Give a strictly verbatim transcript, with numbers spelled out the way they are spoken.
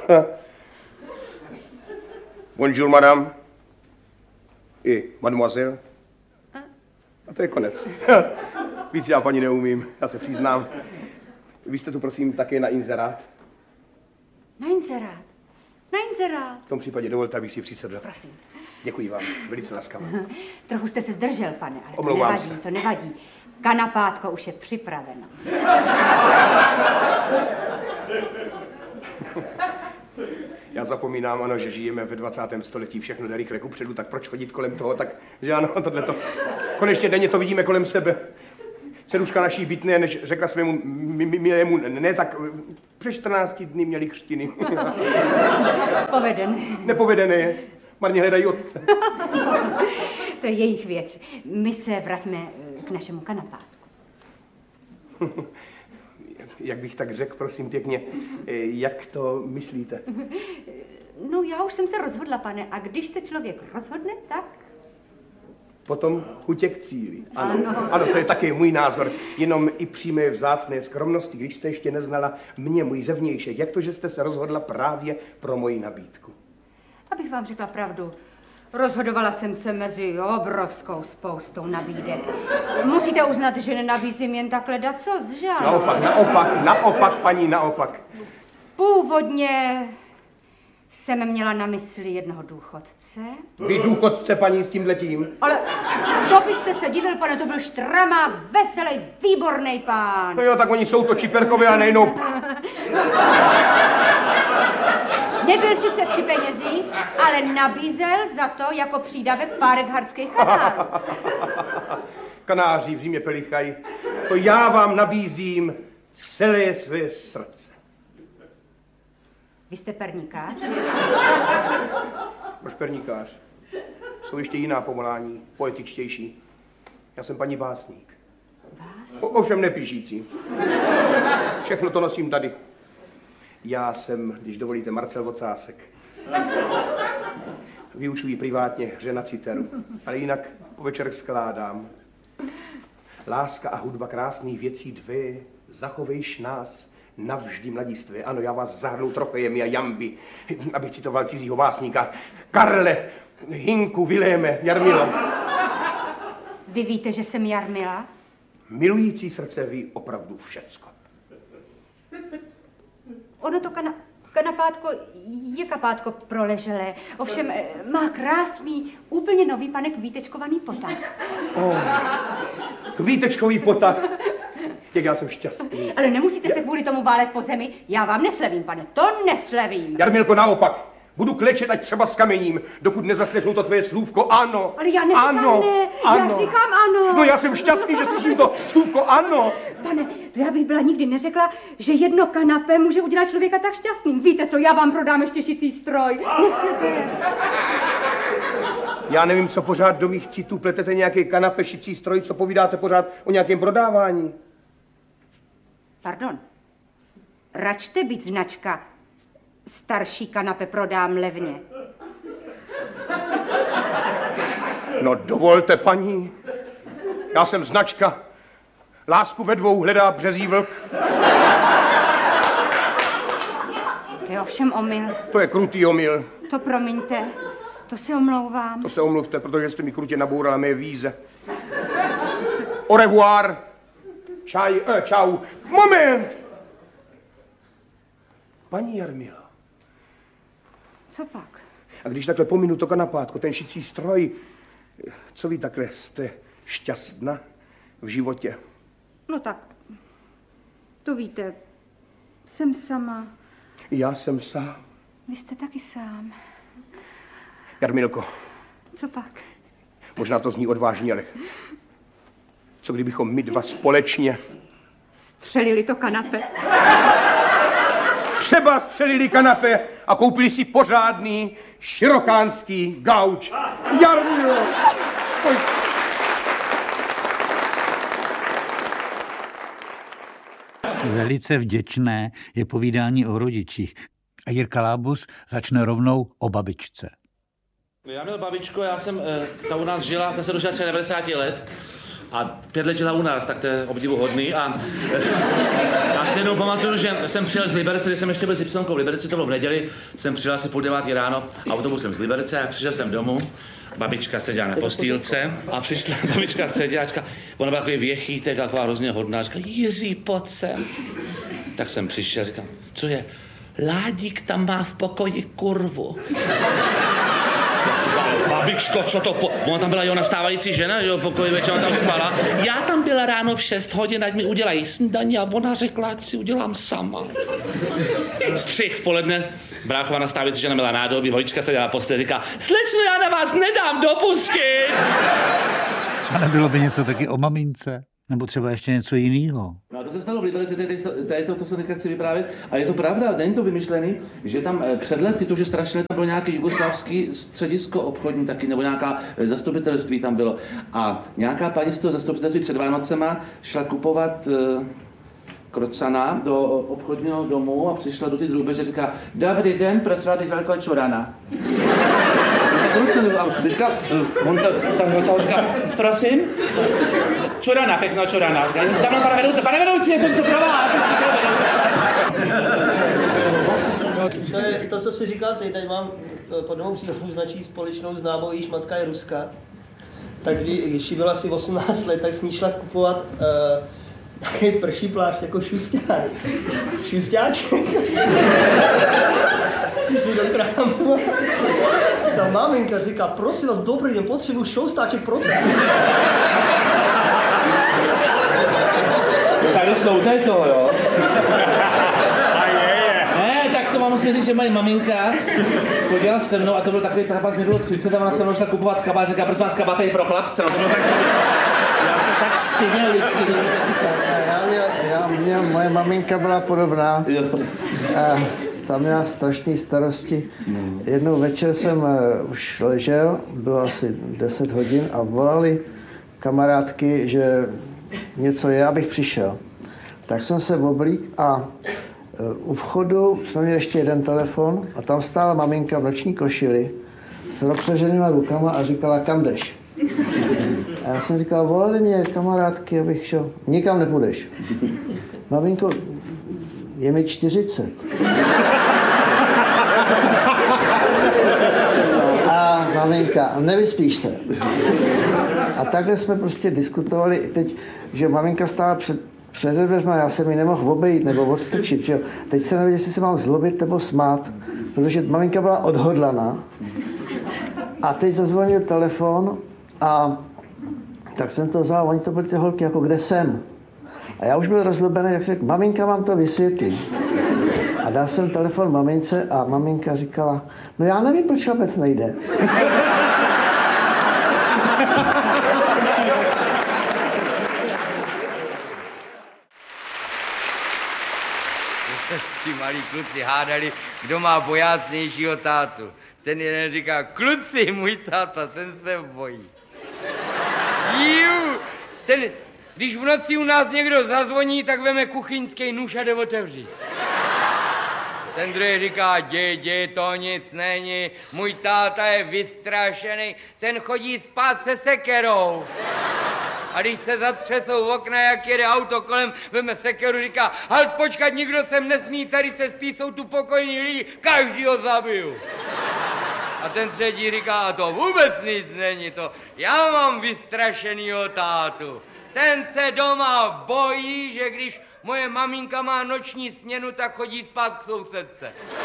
Bonjour, madame. I mademoiselle. A to je konec. Víc já, paní, neumím, já se přiznám. Vy jste tu, prosím, také na inzerát? Na inzerát? Na inzerát. V tom případě dovolte, abych si přisedl. Prosím. Děkuji vám, velice laskavě. Trochu jste se zdržel, pane, ale Omlouvám to nevadí, se. to nevadí. Kanapátko už je připraveno. Já zapomínám, ano, že žijeme ve dvacátém století, všechno jde rychle kupředu, tak proč chodit kolem toho, tak, že ano, tohleto. Konečně denně to vidíme kolem sebe. Dceruška naší bytné, než řekla svému milému ne, tak před čtrnácti dny měli křtiny. Povedené. Nepovedené je. Marně hledají otce. To je jejich věc. My se vraťme k našemu kanapátku. Jak bych tak řekl, prosím pěkně, jak to myslíte? No, já už jsem se rozhodla, pane, a když se člověk rozhodne, tak... Potom chutě k cíli. Ano, ano. Ano, to je také můj názor. Jenom i přímé vzácné skromnosti, když jste ještě neznala mě, můj zevnějšek. Jak to, že jste se rozhodla právě pro moji nabídku? Abych vám řekla pravdu, rozhodovala jsem se mezi obrovskou spoustou nabídek. Musíte uznat, že nenabízím jen takhle dacos, že ano? Naopak, naopak, naopak, paní, naopak. Původně jsem měla na mysli jednoho důchodce. Vy důchodce, paní, s tímhletím? Ale co byste se divil, pane, to byl štramák, veselý, výborný pán. No jo, tak oni jsou to čiperkové a nejnou. Nebyl sice při penězích, ale nabízel za to jako přídavek párek hardských kanálů. Kanáři v Římě pelichaj, to já vám nabízím celé své srdce. Vy jste perníkář? Proč perníkář? Jsou ještě jiná povolání, poetičtější. Já jsem paní básník. Vás? O, ovšem nepíšící. Všechno to nosím tady. Já jsem, když dovolíte, Marcel Vocásek. Vyučuji privátně hře na citeru, ale jinak po večerech skládám. Láska a hudba krásných věcí dvě, zachovejš nás navždy mladistvé. Ano, já vás zahrnu trochejem a jamby, abych citoval cizího básníka. Karle, Hinku, Viléme, Jarmilo. Vy víte, že jsem Jarmila? Milující srdce ví opravdu všecko. Ono to kana, kanapátko je kapátko proleželé. Ovšem má krásný, úplně nový, pane, kvítečkovaný potah. Oh, kvítečkový potah. Jak já jsem šťastný. Ale nemusíte se kvůli tomu válet po zemi. Já vám neslevím, pane, to neslevím. Jarmilko, naopak. Budu klečet, ať třeba s kamením, dokud nezaslechnu to tvoje slůvko ano. Ale já neříkám ano, ne, ano. já říkám ano. No já jsem šťastný, že slyším to slůvko ano. Pane, to já bych byla nikdy neřekla, že jedno kanapé může udělat člověka tak šťastným. Víte co, já vám prodám ještě šicí stroj. Nechcete? Já nevím, co pořád do mých citů pletete nějaký kanapé, šicí stroj, co povídáte pořád o nějakém prodávání. Pardon. Račte být značka. Starší kanape prodám levně. No dovolte, paní. Já jsem značka. Lásku ve dvou hledá březí vlk. To je ovšem omyl. To je krutý omyl. To promiňte, to se omlouvám. To se omluvte, protože jste mi krutě nabourala mé víze. Au revoir. Čaj, eh, čau. Moment! Paní Jarmila. Co pak? A když takhle pominu to kanapátko, ten šicí stroj, co vy takhle jste šťastná v životě? No tak, to víte, jsem sama. Já jsem sám. Vy jste taky sám. Jarmilko. Co pak? Možná to zní odvážně, ale co kdybychom my dva společně střelili to kanape? Třeba střelili kanapé a koupili si pořádný širokánský gauč. Jarmilo! Pojď. Velice vděčné je povídání o rodičích. A Jirka Lábus začne rovnou o babičce. Já měl babičku, já jsem, ta u nás žila, ta se dožila třeba devadesát let a pět let žila u nás, tak to je obdivuhodný. A já si jednou pamatuju, že jsem přijel z Liberce, když jsem ještě byl s Ypsonkou v Liberci, to bylo v neděli, jsem přijel asi půl devátý ráno, autobusem z Liberce a přišel jsem domů. Babička seděla na postýlce a přišla babička seděla a říká, ona byla takový věchýtek, taková hrozně hodná, říká, Jiří, pojď sem. Tak jsem přišel a říkám, co je? Ládík tam má v pokoji kurvu. Babičko, co to po... Ona tam byla jeho nastávající žena, že jo, pokoji večer tam spala. Já tam byla ráno v šest hodin, ať mi udělají snídaní a ona řekla, ať si udělám sama. Střih v poledne, bráchová nastávající žena měla nádobí, babička se dělala postel, říká, slečno, já na vás nedám dopustit. A nebylo by něco taky o mamince? Nebo třeba ještě něco jiného? No a to se stalo v Liberci, to je to, co se teďka chci vyprávět. A je to pravda, není to vymyšlený, že tam před lety, to, že strašně tam bylo nějaké jugoslávský středisko obchodní taky, nebo nějaká zastupitelství tam bylo. A nějaká paní z toho zastupitelství před Vánocema šla kupovat uh, krocana do obchodního domu a přišla do ty drůbeže a říká, dobrý den, prosím vás, velká čurana. Říká, on to, tam to říká, prosím, čurana, pěkná čurana. Říká, za mnou pane vedoucí, pane vedoucí, je to něco pro vás. To je to, co jsi říkal ty, tady mám podobnou příhodu s naší společnou známou, jejíž matka je Ruska. Tak když jí bylo asi osmnáct let, tak s ní šla kupovat uh, takový prší plášť jako šusťák. Šusťáček. Přišli do krámu. Ta maminka říká, prosím vás, dobrý den, potřebuji šoustáček procent. Tady sloutaj to, jo. A je, je. Ne, tak to mám musím říct, že moje maminka chodila se mnou a to byl takový trapas, mi bylo třicet a ona se mnou šla kupovat kabát, říká, prosím vás, kabát je pro chlapce, no to bylo tak... Já se tak styděl vždycky. Já měl, já měl, moje maminka byla podobná. A tam měla strašné starosti. Jednou večer jsem uh, už ležel, bylo asi deset hodin a volali kamarádky, že něco je, abych přišel. Tak jsem se oblík a uh, u vchodu jsme měli ještě jeden telefon a tam stála maminka v noční košili s rozpřeženýma rukama a říkala, kam jdeš? A já jsem říkal, volali mě kamarádky, abych šel. Nikam nepůjdeš. Maminko, je mi čtyřicet. A maminka, nevyspíš se. A takhle jsme prostě diskutovali teď, že maminka stála před, před dveřma, já jsem ji nemohl obejít nebo odstrčit. Že? Teď se nevěděl, jestli se mám zlobit nebo smát, protože maminka byla odhodlaná. A teď zazvonil telefon a tak jsem to vzal, oni to byly ty holky, jako kde jsem. A já už byl rozlobený, jak řekl, maminka vám to vysvětlí. A dal jsem telefon mamince a maminka říkala, no já nevím, proč chlapec nejde. Se tři malí kluci hádali, kdo má bojácnějšího tátu. Ten jeden říká, kluci, můj táta, ten se bojí. Jú, ten, když v noci u nás někdo zazvoní, tak veme kuchyňský nůž a jde otevřít. Ten druhý říká, dědě, to nic není, můj táta je vystrašený, ten chodí spát se sekerou. A když se zatřesou okna, jak jede auto kolem, veme sekeru, říká, halt počkat, nikdo sem nesmí, tady se spí, jsou tu pokojní lidi, každý ho zabiju. A ten třetí říká, a to vůbec nic není, to já mám vystrašenýho tátu. Ten se doma bojí, že když moje maminka má noční směnu, tak chodí spát k sousedce.